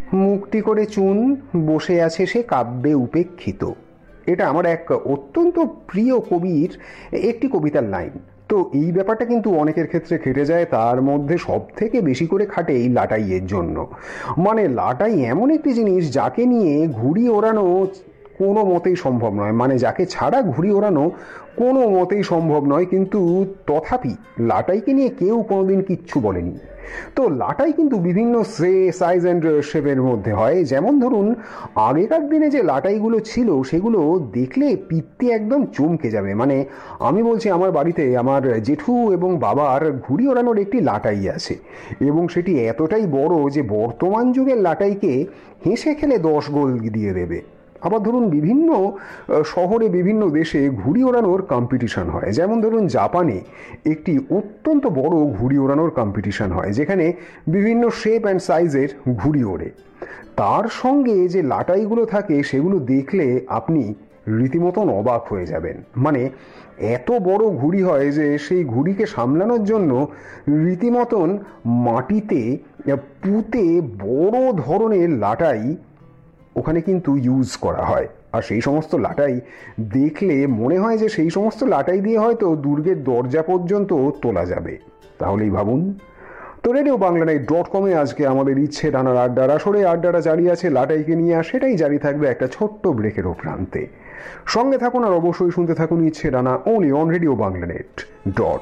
মুখটি করে চুন, বসে আছে সে কাব্যে উপেক্ষিত। এটা আমার এক অত্যন্ত প্রিয় কবির একটি কবিতার লাইন। তো এই ব্যাপারটা কিন্তু অনেকের ক্ষেত্রে খেটে যায়, তার মধ্যে সব থেকে বেশি করে খাটে এই লাটাইয়ের জন্য। মানে লাটাই এমন একটি জিনিস যাকে নিয়ে ঘুড়ি ওড়ানো কোনো মতেই সম্ভব নয়, মানে যাকে ছাড়া ঘুড়ি ওড়ানো কোনো মতেই সম্ভব নয়, কিন্তু তথাপি লাটাইকে নিয়ে কেউ কোনোদিন কিচ্ছু বলেনি। তো লাটাই কিন্তু বিভিন্ন সাইজ অ্যান্ড শেপের মধ্যে হয়। যেমন ধরুন, আগেকার দিনে যে লাটাইগুলো ছিল সেগুলো দেখলে পিত্তি একদম চমকে যাবে। মানে আমি বলছি, আমার বাড়িতে আমার জেঠু এবং বাবার ঘুড়ি ওড়ানোর একটি লাটাই আছে, এবং সেটি এতটাই বড় যে বর্তমান যুগের লাটাইকে হেসে খেলে 10 গোল দিয়ে দেবে। আবার ধরুন, বিভিন্ন শহরে বিভিন্ন দেশে ঘুড়ি ওড়ানোর কম্পিটিশন হয়। যেমন ধরুন, জাপানে একটি অত্যন্ত বড় ঘুড়ি ওড়ানোর কম্পিটিশন হয়, যেখানে বিভিন্ন শেপ অ্যান্ড সাইজের ঘুড়ি ওড়ে। তার সঙ্গে যে লাটাইগুলো থাকে সেগুলো দেখলে আপনি রীতিমতন অবাক হয়ে যাবেন। মানে এত বড় ঘুড়ি হয় যে সেই ঘুড়িকে সামলানোর জন্য রীতিমতন মাটিতে পুঁতে বড় ধরনের লাটাই ওখানে কিন্তু ইউজ করা হয়। আর সেই সমস্ত লাটাই দেখলে মনে হয় যে সেই সমস্ত লাটাই দিয়ে হয়তো দুর্গের দরজা পর্যন্ত তোলা যাবে। তাহলেই ভাবুন। তো RadioBanglaNet.com-এ আজকে আমাদের ইচ্ছে ডানার আড্ডার আসরে আড্ডাটা জারি আছে লাটাইকে নিয়ে, আর সেটাই জারি থাকবে একটা ছোট্ট ব্রেকেরও প্রান্তে। সঙ্গে থাকুন আর অবশ্যই শুনতে থাকুন ইচ্ছে ডানা, only on RadioBanglaNet.com।